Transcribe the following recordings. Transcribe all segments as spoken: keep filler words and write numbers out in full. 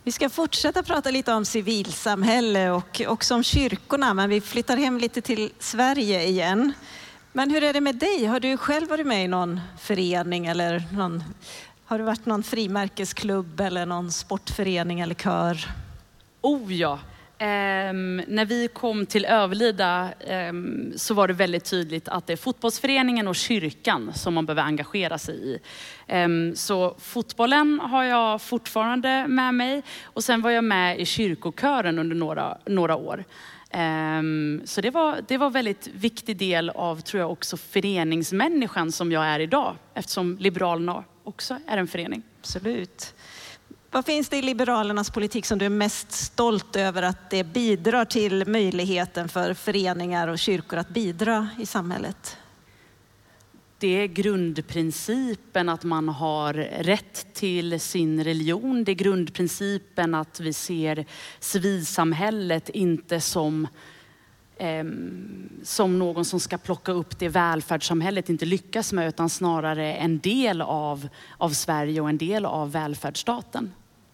Vi ska fortsätta prata lite om civilsamhälle och också om kyrkorna, men vi flyttar hem lite till Sverige igen. Men hur är det med dig? Har du själv varit med i någon förening eller någon, har du varit någon frimärkesklubb eller någon sportförening eller kör? Oh ja. Um, när vi kom till Överlida um, så var det väldigt tydligt att det är fotbollsföreningen och kyrkan som man behöver engagera sig i. Um, så fotbollen har jag fortfarande med mig, och sen var jag med i kyrkokören under några, några år. Um, så det var, det var väldigt viktig del av, tror jag, också föreningsmänniskan som jag är idag, eftersom Liberalerna också är en förening. Absolut. Vad finns det i Liberalernas politik som du är mest stolt över att det bidrar till möjligheten för föreningar och kyrkor att bidra i samhället? Det är grundprincipen att man har rätt till sin religion. Det är grundprincipen att vi ser civilsamhället inte som, eh, som någon som ska plocka upp det välfärdssamhället inte lyckas med, utan snarare en del av, av Sverige och en del av välfärdsstaten.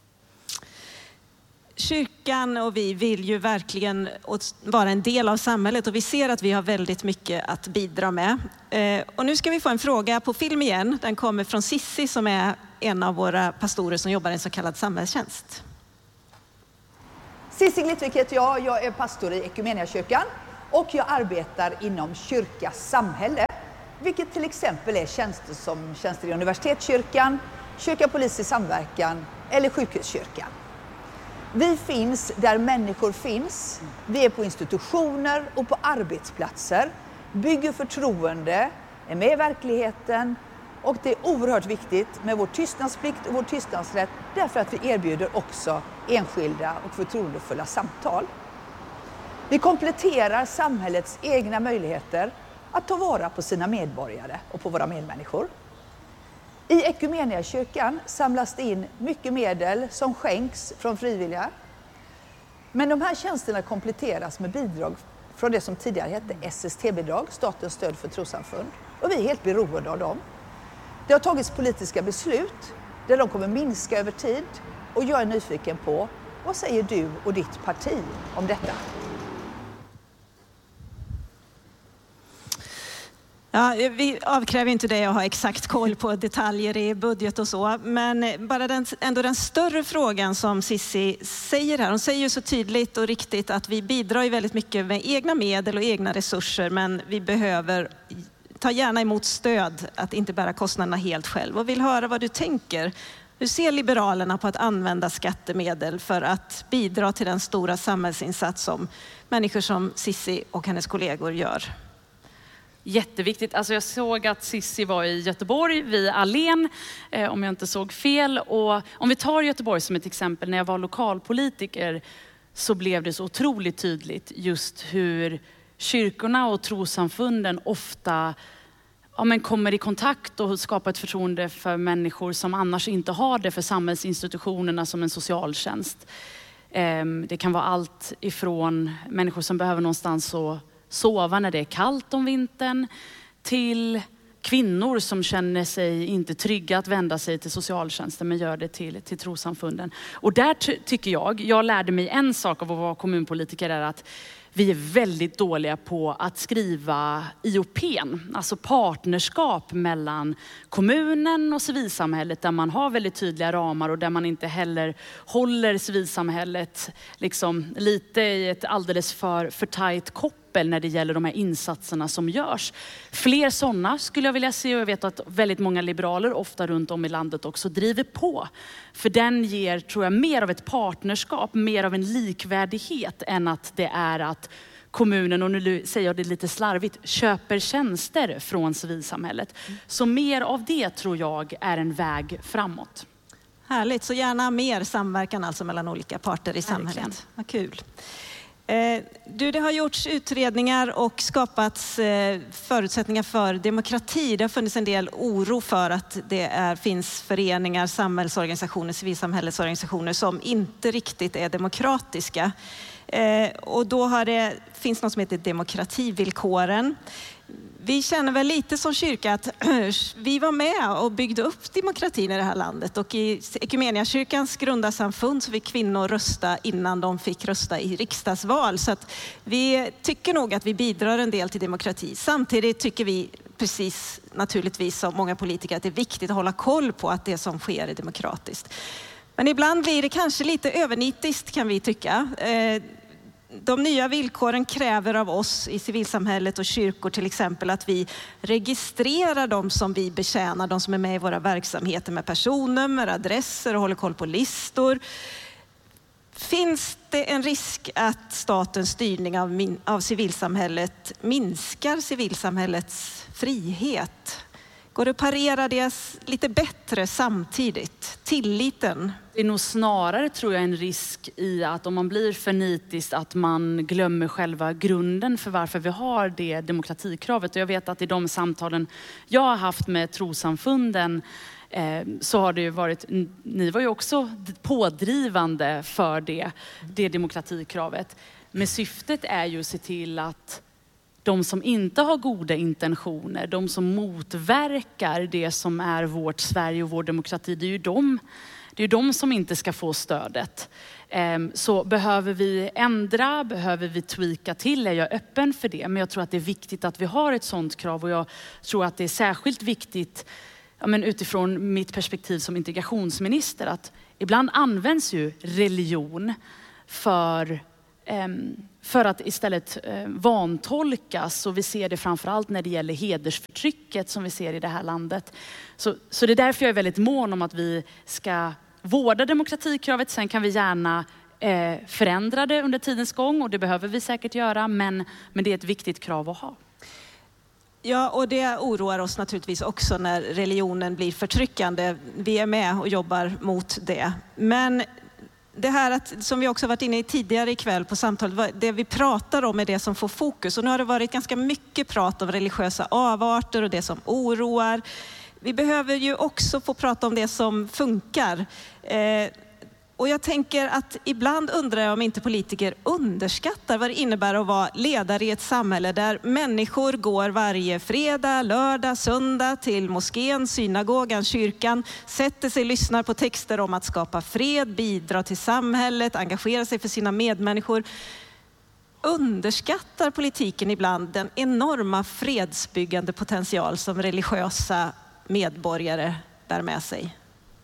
Kyrkan och vi vill ju verkligen vara en del av samhället, och vi ser att vi har väldigt mycket att bidra med. Och nu ska vi få en fråga på film igen. Den kommer från Sissi som är en av våra pastorer som jobbar i en så kallad samhällstjänst. Sissi Glittvik heter jag. Jag är pastor i Equmeniakyrkan och jag arbetar inom kyrkas samhälle, vilket till exempel är tjänster som tjänster i universitetskyrkan, kyrka polis i samverkan eller sjukhuskyrkan. Vi finns där människor finns. Vi är på institutioner och på arbetsplatser, bygger förtroende, är med i verkligheten, och det är oerhört viktigt med vår tystnadsplikt och vår tystnadsrätt, därför att vi erbjuder också enskilda och förtroendefulla samtal. Vi kompletterar samhällets egna möjligheter att ta vara på sina medborgare och på våra medmänniskor. I Equmeniakyrkan samlas det in mycket medel som skänks från frivilliga. Men de här tjänsterna kompletteras med bidrag från det som tidigare hette S S T-bidrag, statens stöd för trossamfund. Och vi är helt beroende av dem. Det har tagits politiska beslut där de kommer minska över tid, och jag är nyfiken på, vad säger du och ditt parti om detta? Ja, vi avkräver inte dig att ha exakt koll på detaljer i budget och så, men bara den, ändå den större frågan som Sissi säger här. Hon säger ju så tydligt och riktigt att vi bidrar ju väldigt mycket med egna medel och egna resurser, men vi behöver ta gärna emot stöd att inte bära kostnaderna helt själv. Och vill höra vad du tänker. Hur ser Liberalerna på att använda skattemedel för att bidra till den stora samhällsinsats som människor som Sissi och hennes kollegor gör? Jätteviktigt. Alltså jag såg att Sissi var i Göteborg vid Allén, eh, om jag inte såg fel. Och om vi tar Göteborg som ett exempel, när jag var lokalpolitiker så blev det så otroligt tydligt just hur kyrkorna och trossamfunden ofta ja, men kommer i kontakt och skapar ett förtroende för människor som annars inte har det för samhällsinstitutionerna som en socialtjänst. Eh, det kan vara allt ifrån människor som behöver någonstans att sova när det är kallt om vintern, till kvinnor som känner sig inte trygga att vända sig till socialtjänsten men gör det till, till trossamfunden. Och där ty- tycker jag, jag lärde mig en sak av att vara kommunpolitiker, är att vi är väldigt dåliga på att skriva I O P:n, alltså partnerskap mellan kommunen och civilsamhället, där man har väldigt tydliga ramar och där man inte heller håller civilsamhället liksom lite i ett alldeles för, för tajt koppel när det gäller de här insatserna som görs. Fler sådana skulle jag vilja se, och jag vet att väldigt många liberaler ofta runt om i landet också driver på. För den ger, tror jag, mer av ett partnerskap, mer av en likvärdighet än att det är att kommunen, och nu säger jag det lite slarvigt, köper tjänster från civilsamhället. Så mer av det tror jag är en väg framåt. Härligt, så gärna mer samverkan alltså mellan olika parter i samhället. Vad kul. Du, det har gjorts utredningar och skapats förutsättningar för demokrati. Det har funnits en del oro för att det är, finns föreningar, samhällsorganisationer, civilsamhällesorganisationer som inte riktigt är demokratiska. Och då har det, finns något som heter demokrativillkoren. Vi känner väl lite som kyrka att vi var med och byggde upp demokratin i det här landet. Och i Equmeniakyrkans grundarsamfund så fick kvinnor rösta innan de fick rösta i riksdagsval. Så att vi tycker nog att vi bidrar en del till demokrati. Samtidigt tycker vi, precis naturligtvis som många politiker, att det är viktigt att hålla koll på att det som sker är demokratiskt. Men ibland blir det kanske lite övernitiskt, kan vi tycka. De nya villkoren kräver av oss i civilsamhället och kyrkor till exempel att vi registrerar de som vi betjänar, de som är med i våra verksamheter med personnummer, adresser och håller koll på listor. Finns det en risk att statens styrning av, min, av civilsamhället minskar civilsamhällets frihet? Går det att parera det lite bättre samtidigt? Tilliten? Det är nog snarare, tror jag, en risk i att om man blir för nitisk att man glömmer själva grunden för varför vi har det demokratikravet. Och jag vet att i de samtalen jag har haft med trossamfunden eh, så har det ju varit, ni var ju också pådrivande för det, det demokratikravet. Men syftet är ju att se till att de som inte har goda intentioner, de som motverkar det som är vårt Sverige och vår demokrati, det är ju de, det är de som inte ska få stödet. Så behöver vi ändra, behöver vi tweaka till, är jag öppen för det. Men jag tror att det är viktigt att vi har ett sådant krav, och jag tror att det är särskilt viktigt, ja, men utifrån mitt perspektiv som integrationsminister, att ibland används ju religion för för att istället vantolkas, och vi ser det framförallt när det gäller hedersförtrycket som vi ser i det här landet. Så, så det är därför jag är väldigt mån om att vi ska vårda demokratikravet. Sen kan vi gärna eh, förändra det under tidens gång, och det behöver vi säkert göra, men, men det är ett viktigt krav att ha. Ja, och det oroar oss naturligtvis också när religionen blir förtryckande. Vi är med och jobbar mot det. Men det här att, som vi också varit inne i tidigare ikväll på samtalet, det vi pratar om är det som får fokus. Och nu har det varit ganska mycket prat om religiösa avarter och det som oroar. Vi behöver ju också få prata om det som funkar. Eh, och jag tänker att ibland undrar jag om inte politiker underskattar vad det innebär att vara ledare i ett samhälle där människor går varje fredag, lördag, söndag till moskén, synagogan, kyrkan, sätter sig, lyssnar på texter om att skapa fred, bidra till samhället, engagera sig för sina medmänniskor. Underskattar politiken ibland den enorma fredsbyggande potential som religiösa medborgare bär med sig?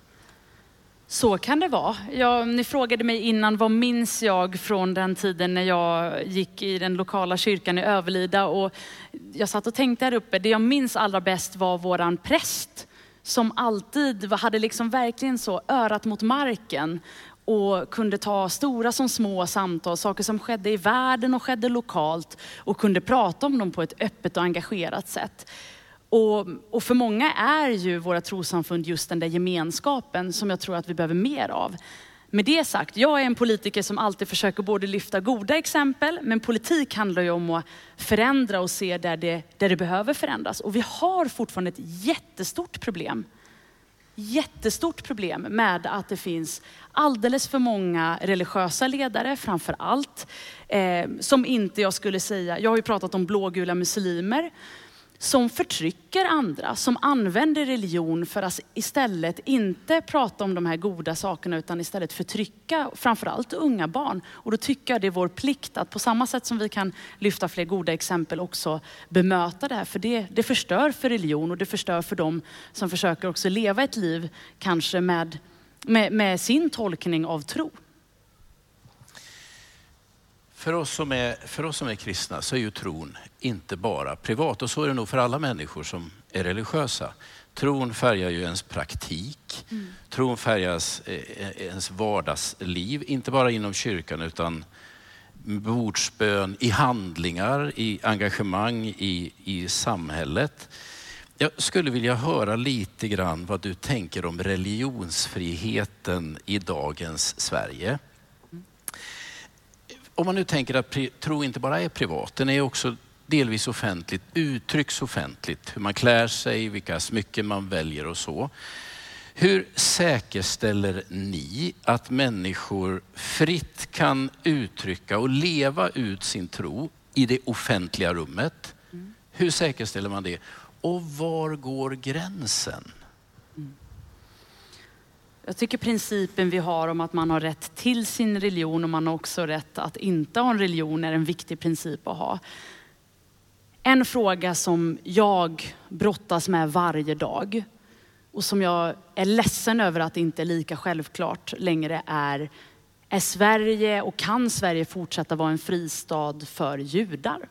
Så kan det vara. Jag, ni frågade mig innan, vad minns jag från den tiden när jag gick i den lokala kyrkan i Överlida, och jag satt och tänkte här uppe. Det jag minns allra bäst var våran präst som alltid hade liksom verkligen så örat mot marken och kunde ta stora som små samtal, saker som skedde i världen och skedde lokalt, och kunde prata om dem på ett öppet och engagerat sätt. Och, och för många är ju våra trossamfund just den där gemenskapen som jag tror att vi behöver mer av. Med det sagt, jag är en politiker som alltid försöker både lyfta goda exempel, men politik handlar ju om att förändra och se där det, där det behöver förändras. Och vi har fortfarande ett jättestort problem. Jättestort problem med att det finns alldeles för många religiösa ledare, framför allt, eh, som inte, jag skulle säga, jag har ju pratat om blågula muslimer, som förtrycker andra, som använder religion för att istället inte prata om de här goda sakerna, utan istället förtrycka framförallt unga barn. Och då tycker jag det är vår plikt att på samma sätt som vi kan lyfta fler goda exempel också bemöta det här. För det, det förstör för religion, och det förstör för dem som försöker också leva ett liv kanske med, med, med sin tolkning av tro. För oss, som är, för oss som är kristna så är ju tron inte bara privat, och så är det nog för alla människor som är religiösa. Tron färgar ju ens praktik, mm. tron färgas ens vardagsliv, inte bara inom kyrkan utan bordsbön, i handlingar, i engagemang i, i samhället. Jag skulle vilja höra lite grann vad du tänker om religionsfriheten i dagens Sverige. Om man nu tänker att tro inte bara är privat, den är också delvis offentligt, uttrycks offentligt. Hur man klär sig, vilka smycken man väljer och så. Hur säkerställer ni att människor fritt kan uttrycka och leva ut sin tro i det offentliga rummet? Hur säkerställer man det? Och var går gränsen? Mm. Jag tycker principen vi har om att man har rätt till sin religion och man har också rätt att inte ha en religion är en viktig princip att ha. En fråga som jag brottas med varje dag och som jag är ledsen över att det inte är lika självklart längre är: är Sverige och kan Sverige fortsätta vara en fristad för judar?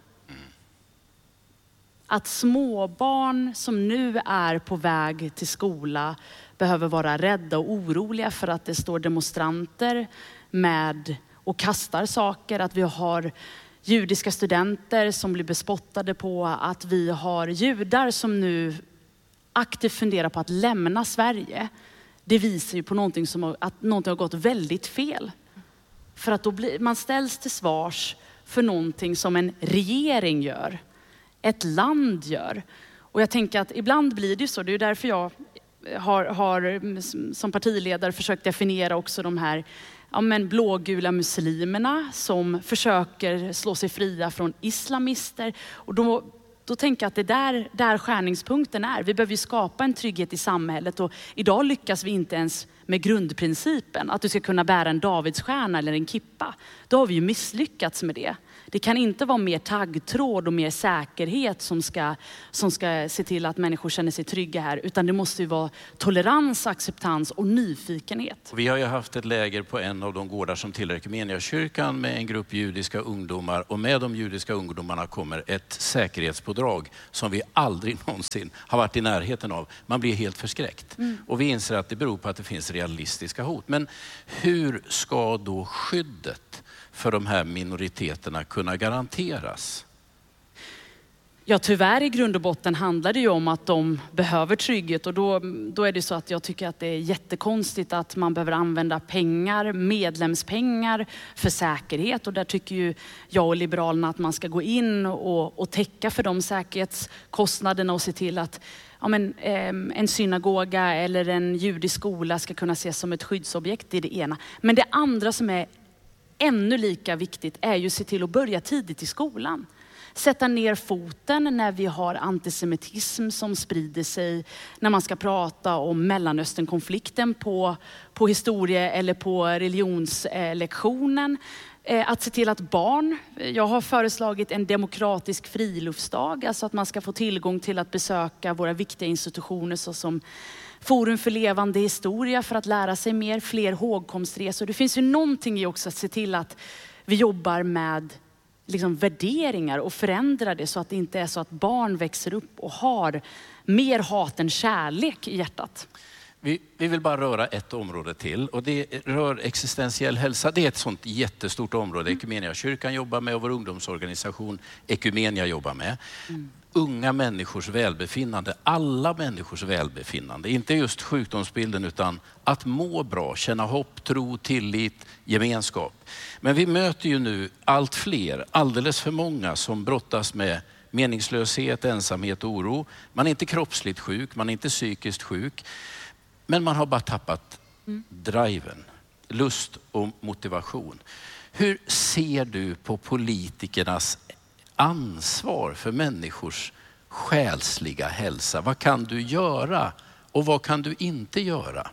Att småbarn som nu är på väg till skola behöver vara rädda och oroliga för att det står demonstranter med och kastar saker. Att vi har judiska studenter som blir bespottade på, att vi har judar som nu aktivt funderar på att lämna Sverige. Det visar ju på någonting som har, att någonting har gått väldigt fel. För att då blir, man ställs till svars för någonting som en regering gör. Ett land gör. Och jag tänker att ibland blir det så. Det är ju därför jag har, har som partiledare försökt definiera också de här ja, men blågula muslimerna som försöker slå sig fria från islamister. Och då, då tänker jag att det är där, där skärningspunkten är. Vi behöver ju skapa en trygghet i samhället och idag lyckas vi inte ens med grundprincipen. Att du ska kunna bära en Davidsstjärna eller en kippa. Då har vi ju misslyckats med det. Det kan inte vara mer taggtråd och mer säkerhet som ska, som ska se till att människor känner sig trygga här. Utan det måste ju vara tolerans, acceptans och nyfikenhet. Vi har ju haft ett läger på en av de gårdar som tillhör Equmeniakyrkan med en grupp judiska ungdomar. Och med de judiska ungdomarna kommer ett säkerhetspådrag som vi aldrig någonsin har varit i närheten av. Man blir helt förskräckt. Mm. Och vi inser att det beror på att det finns realistiska hot. Men hur ska då skyddet för de här minoriteterna kunna garanteras? Ja, tyvärr i grund och botten handlar det ju om att de behöver trygghet och då, då är det så att jag tycker att det är jättekonstigt att man behöver använda pengar, medlemspengar för säkerhet, och där tycker ju jag och Liberalerna att man ska gå in och, och täcka för de säkerhetskostnaderna och se till att ja, men, eh, en synagoga eller en judisk skola ska kunna ses som ett skyddsobjekt. Det är det ena. Men det andra som är ännu lika viktigt är ju att se till att börja tidigt i skolan. Sätta ner foten när vi har antisemitism som sprider sig. När man ska prata om Mellanösternkonflikten på, på historie eller på religionslektionen. Att se till att barn, jag har föreslagit en demokratisk friluftsdag. Alltså att man ska få tillgång till att besöka våra viktiga institutioner såsom Forum för levande historia för att lära sig mer, fler hågkomstresor. Det finns ju någonting i också att se till att vi jobbar med liksom värderingar och förändrar det så att det inte är så att barn växer upp och har mer hat än kärlek i hjärtat. Vi, vi vill bara röra ett område till och det rör existentiell hälsa. Det är ett sånt jättestort område Equmeniakyrkan jobbar med och vår ungdomsorganisation Equmenia jobbar med. Mm. Unga människors välbefinnande, alla människors välbefinnande. Inte just sjukdomsbilden utan att må bra, känna hopp, tro, tillit, gemenskap. Men vi möter ju nu allt fler, alldeles för många som brottas med meningslöshet, ensamhet och oro. Man är inte kroppsligt sjuk, man är inte psykiskt sjuk. Men man har bara tappat mm. driven, lust och motivation. Hur ser du på politikernas ansvar för människors själsliga hälsa? Vad kan du göra och vad kan du inte göra?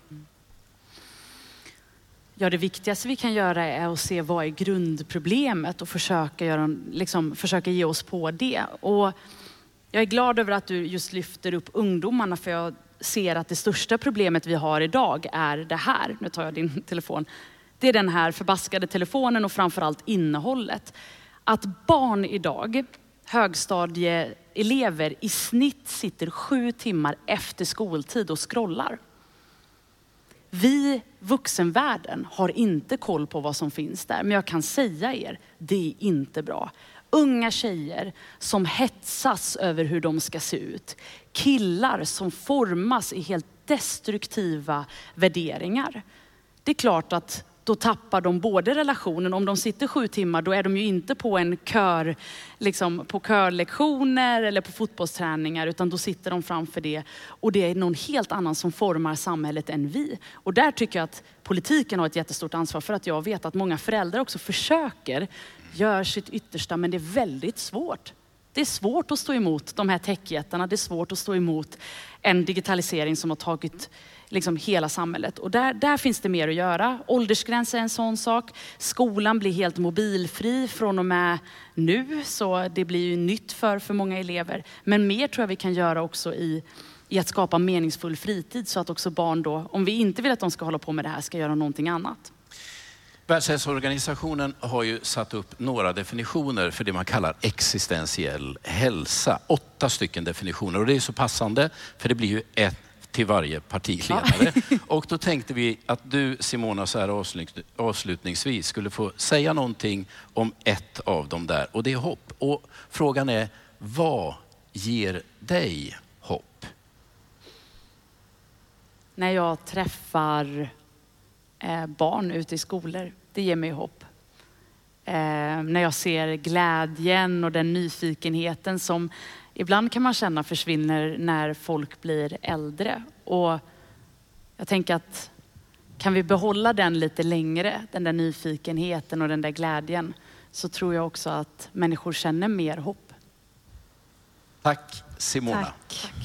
Ja, det viktigaste vi kan göra är att se vad är grundproblemet och försöka, göra, liksom, försöka ge oss på det. Och jag är glad över att du just lyfter upp ungdomarna, för jag ser att det största problemet vi har idag är det här. Nu tar jag din telefon. Det är den här förbaskade telefonen och framförallt innehållet. Att barn idag, högstadieelever, i snitt sitter sju timmar efter skoltid och scrollar. Vi, vuxenvärlden, har inte koll på vad som finns där. Men jag kan säga er, det är inte bra. Unga tjejer som hetsas över hur de ska se ut. Killar som formas i helt destruktiva värderingar. Det är klart att då tappar de både relationen. Om de sitter sju timmar, då är de ju inte på en kör, liksom på körlektioner eller på fotbollsträningar, utan då sitter de framför det. Och det är någon helt annan som formar samhället än vi. Och där tycker jag att politiken har ett jättestort ansvar, för att jag vet att många föräldrar också försöker, gör sitt yttersta, men det är väldigt svårt. Det är svårt att stå emot de här techjättarna. Det är svårt att stå emot en digitalisering som har tagit liksom hela samhället. Och där, där finns det mer att göra. Åldersgräns är en sån sak. Skolan blir helt mobilfri från och med nu. Så det blir ju nytt för, för många elever. Men mer tror jag vi kan göra också i, i att skapa meningsfull fritid. Så att också barn då, om vi inte vill att de ska hålla på med det här, ska göra någonting annat. Världshälsoorganisationen har ju satt upp några definitioner för det man kallar existentiell hälsa. Åtta stycken definitioner, och det är så passande för det blir ju ett till varje partiledare. Ja. Och då tänkte vi att du, Simona, så här avslutningsvis skulle få säga någonting om ett av dem där, och det är hopp. Och frågan är, vad ger dig hopp? När jag träffar eh, barn ute i skolor, det ger mig hopp. Eh, när jag ser glädjen och den nyfikenheten som ibland kan man känna försvinner när folk blir äldre. Och jag tänker att kan vi behålla den lite längre, den där nyfikenheten och den där glädjen, så tror jag också att människor känner mer hopp. Tack Simona. Tack.